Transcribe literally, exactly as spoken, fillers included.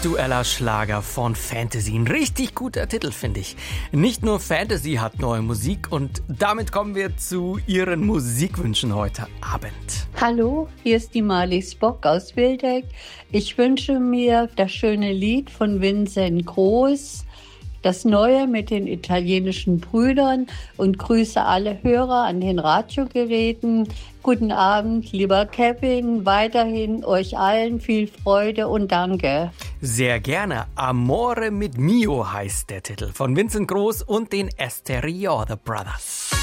aktueller Schlager von Fantasy. Ein richtig guter Titel, finde ich. Nicht nur Fantasy hat neue Musik und damit kommen wir zu Ihren Musikwünschen heute Abend. Hallo, hier ist die Marlies Bock aus Wildeck. Ich wünsche mir das schöne Lied von Vincent Groß, das Neue mit den italienischen Brüdern, und grüße alle Hörer an den Radiogeräten. Guten Abend, lieber Kevin. Weiterhin euch allen viel Freude und danke. Sehr gerne. Amore mit Mio heißt der Titel von Vincent Groß und den Esteriore Brothers.